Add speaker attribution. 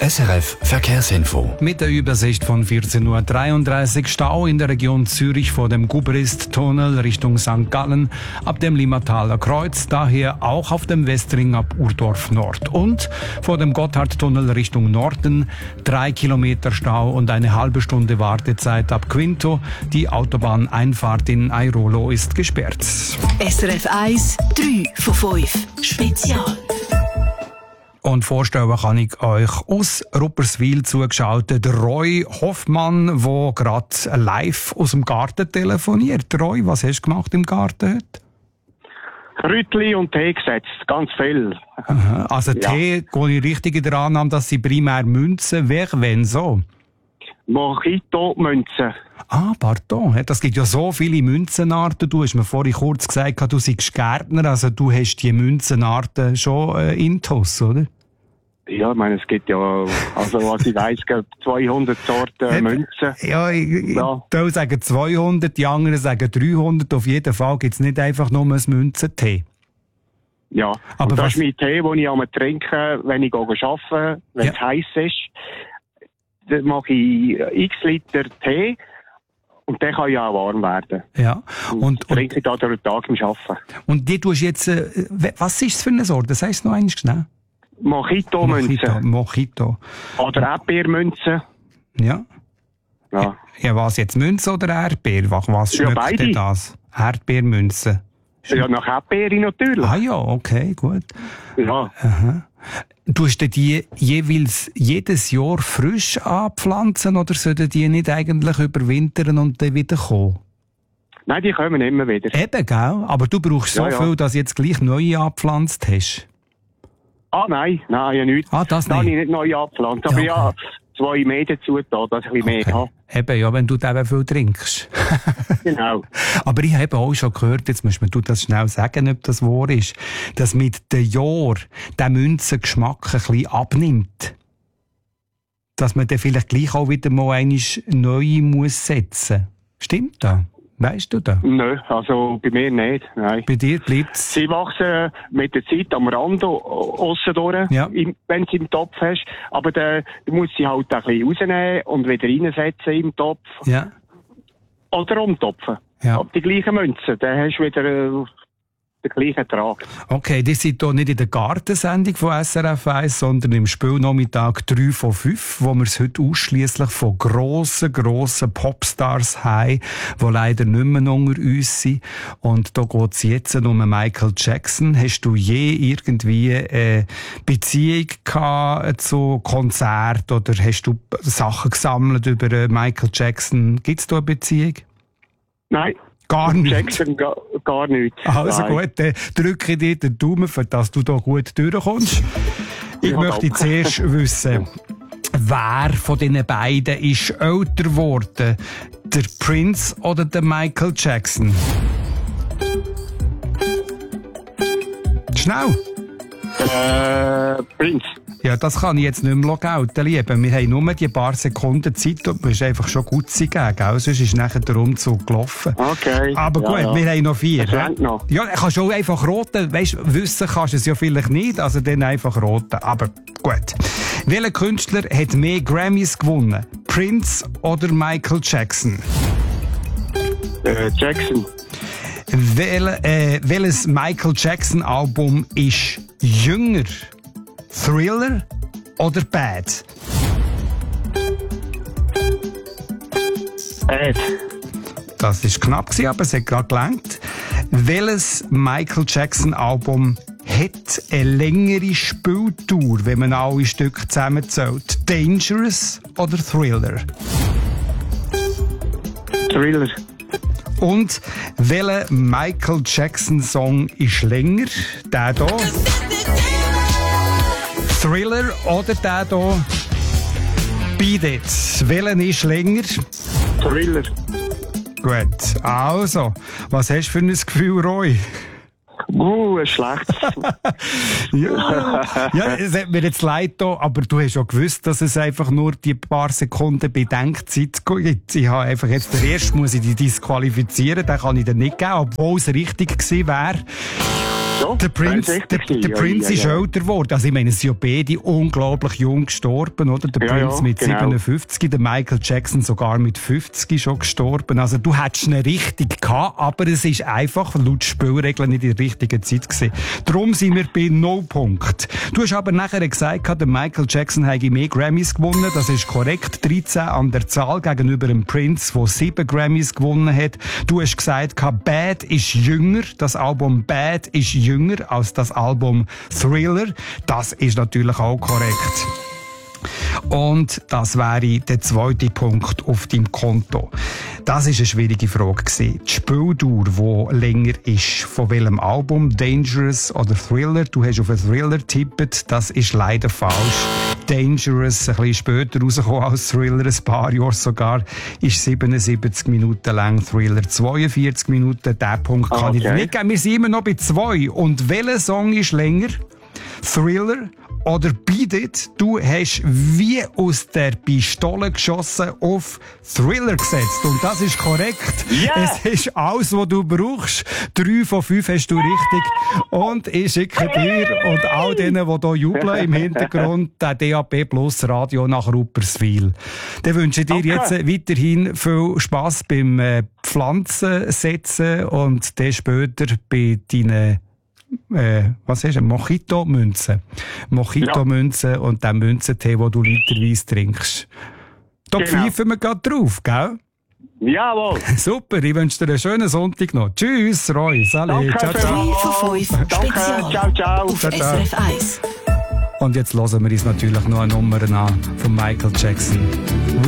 Speaker 1: SRF Verkehrsinfo.
Speaker 2: Mit der Übersicht von 14:33 Uhr Stau in der Region Zürich vor dem Gubrist-Tunnel Richtung St. Gallen ab dem Limmataler Kreuz, daher auch auf dem Westring ab Urdorf Nord. Und vor dem Gotthardtunnel Richtung Norden 3 Kilometer Stau und eine halbe Stunde Wartezeit ab Quinto. Die Autobahneinfahrt in Airolo ist gesperrt.
Speaker 3: SRF 1, 3 von 5. Spezial.
Speaker 2: Und vorstellen kann ich euch aus Rupperswil zugeschaltet Roy Hoffmann, der gerade live aus dem Garten telefoniert. Roy, was hast du gemacht im Garten heute?
Speaker 4: Rütli und Tee gesetzt, ganz viel.
Speaker 2: Aha. Also ja. Tee, gehe ich richtig in der Annahme, dass sie primär Münzen, wer, wenn so?
Speaker 4: Mojito-Münzen.
Speaker 2: Ah, pardon. Das gibt ja so viele Münzenarten. Du hast mir vorhin kurz gesagt, du seist Gärtner, also du hast die Münzenarten schon intus, oder?
Speaker 4: Ja, ich meine, es gibt ja, also was ich weiss, 200 Sorten Münzen.
Speaker 2: Ja, die sagen 200, die anderen sagen 300. Auf jeden Fall gibt es nicht einfach nur ein Münzentee.
Speaker 4: Ja, aber das ist mein Tee, den ich am Trinken, wenn ich arbeite, wenn es heiß ist. Dann mache ich x Liter Tee und der kann ja auch warm werden.
Speaker 2: Ja.
Speaker 4: Und trinke ich da durch den Tag im Arbeiten.
Speaker 2: Und die tust jetzt, was ist es für eine Sorte? Das heisst noch einmal schnell.
Speaker 4: Mojito-Münzen.
Speaker 2: Mojito.
Speaker 4: Oder Erdbeermünzen.
Speaker 2: Ja.
Speaker 4: Ja.
Speaker 2: Ja, was jetzt, Münze oder Erdbeer? Was schmeckt denn das? Erdbeermünzen.
Speaker 4: Ja, nach Erdbeere natürlich.
Speaker 2: Ah ja, okay, gut.
Speaker 4: Ja.
Speaker 2: Aha. Tust du die jeweils jedes Jahr frisch anpflanzen oder sollten die nicht eigentlich überwintern und dann wieder kommen?
Speaker 4: Nein, die kommen immer wieder.
Speaker 2: Eben, gell? Aber du brauchst so viel, dass du jetzt gleich neue angepflanzt hast.
Speaker 4: Ah, nein, ja nichts.
Speaker 2: Ah, das nicht?
Speaker 4: Da habe ich nicht neu angepflanzt. Aber ja, 2 mehr dazu da, dass ich ein bisschen mehr habe.
Speaker 2: Eben, ja, wenn du eben viel trinkst.
Speaker 4: Genau.
Speaker 2: Aber ich habe auch schon gehört, jetzt musst du das schnell sagen, ob das wahr ist, dass mit den Jahren der Münzengeschmack ein bisschen abnimmt. Dass man dann vielleicht gleich auch wieder mal einmal neu muss setzen. Stimmt das? Weisst du das?
Speaker 4: Nö, also bei mir nicht. Nein.
Speaker 2: Bei dir bleibt's?
Speaker 4: Sie wachsen mit der Zeit am Rand aussen durch, wenn du im Topf hast. Aber du musst sie halt ein bisschen rausnehmen und wieder reinsetzen im Topf.
Speaker 2: Ja.
Speaker 4: Oder umtopfen.
Speaker 2: Ja.
Speaker 4: Aber die gleichen Münzen, dann hast du wieder den gleichen Ertrag.
Speaker 2: Okay, die sind hier nicht in der Gartensendung von SRF 1, sondern im Spielnachmittag 3 von 5, wo wir es heute ausschliesslich von grossen Popstars haben, die leider nicht mehr unter uns sind. Und da geht es jetzt um Michael Jackson. Hast du je irgendwie eine Beziehung gehabt zu Konzerten oder hast du Sachen gesammelt über Michael Jackson? Gibt es da eine Beziehung?
Speaker 4: Nein.
Speaker 2: Gar nicht.
Speaker 4: Jackson gar nicht.
Speaker 2: Also gut, dann drücke ich dir den Daumen, für dass du da gut durchkommst. Ich möchte zuerst wissen, wer von diesen beiden ist älter geworden? Der Prince oder der Michael Jackson? Schnell!
Speaker 4: Prince.
Speaker 2: Ja, das kann ich jetzt nicht mehr gelten, Liebe. Wir haben nur die paar Sekunden Zeit und du musst einfach schon gut sein, gell? Sonst ist nachher der Umzug gelaufen.
Speaker 4: Okay.
Speaker 2: Aber gut, wir haben noch 4.
Speaker 4: Noch.
Speaker 2: Ja, kannst du auch einfach roten. Weißt, wissen kannst du es ja vielleicht nicht, also dann einfach roten. Aber gut. Welcher Künstler hat mehr Grammys gewonnen? Prince oder Michael Jackson?
Speaker 4: Jackson.
Speaker 2: Welches Michael Jackson Album ist jünger? Thriller oder Bad?
Speaker 4: Bad.
Speaker 2: Das war knapp, aber es hat gerade gelangt. Welches Michael Jackson Album hat eine längere Spieltour, wenn man alle Stücke zusammenzählt? Dangerous oder Thriller?
Speaker 4: Thriller.
Speaker 2: Und welcher Michael Jackson Song ist länger? Der hier. Thriller oder der hier? Beat It. Welcher ist länger?
Speaker 4: Thriller.
Speaker 2: Gut. Also, was hast du für ein Gefühl, Roy?
Speaker 4: Ein schlechtes.
Speaker 2: Ja, es hat mir jetzt leid da, aber du hast schon gewusst, dass es einfach nur die paar Sekunden Bedenkzeit gibt. Ich habe einfach jetzt den ersten, muss ich die disqualifizieren, den kann ich dir nicht geben, obwohl es richtig gewesen wäre.
Speaker 4: So,
Speaker 2: der Prince ist älter geworden. Also ich meine, es sind ja beide unglaublich jung gestorben, oder? Der Prince mit 57, der Michael Jackson sogar mit 50 schon gestorben. Also du hättest ihn richtig gehabt, aber es ist einfach laut Spielregeln nicht in der richtigen Zeit gewesen. Darum sind wir bei 0 Punkten. Du hast aber nachher gesagt, der Michael Jackson hätte mehr Grammys gewonnen. Das ist korrekt. 13 an der Zahl gegenüber dem Prince, der 7 Grammys gewonnen hat. Du hast gesagt, Bad ist jünger. Das Album Bad ist jünger als das Album Thriller. Das ist natürlich auch korrekt. Und das wäre der zweite Punkt auf deinem Konto. Das ist eine schwierige Frage gewesen. Die Spieldauer, die länger ist, von welchem Album? Dangerous oder Thriller? Du hast auf einen Thriller getippt. Das ist leider falsch. Dangerous, ein bisschen später rausgekommen als Thriller, ein paar Jahre sogar, ist 77 Minuten lang, Thriller 42 Minuten. Den Punkt kann ich dir nicht geben. Wir sind immer noch bei 2. Und welcher Song ist länger? Thriller oder Beat It? Du hast wie aus der Pistole geschossen auf Thriller gesetzt. Und das ist korrekt. Yeah. Es ist alles, was du brauchst. 3 von 5 hast du richtig. Und ich schicke dir und all denen, die hier jubeln im Hintergrund, den DAB Plus Radio nach Rupperswil. Dann wünsche ich dir jetzt weiterhin viel Spass beim Pflanzen setzen und dann später bei deinen was ist Mojito-Münzen. Mojito-Münzen und den Münzentee, den du literweise trinkst. Da pfeifen wir gerade drauf, gell?
Speaker 4: Jawohl.
Speaker 2: Super, ich wünsche dir einen schönen Sonntag noch. Tschüss, Roy. Salut. Ciao, ciao.
Speaker 3: 3 von 5 Spezial.
Speaker 4: Ciao, ciao.
Speaker 3: Auf SRF 1.
Speaker 2: Und jetzt hören wir uns natürlich noch eine Nummer an von Michael Jackson.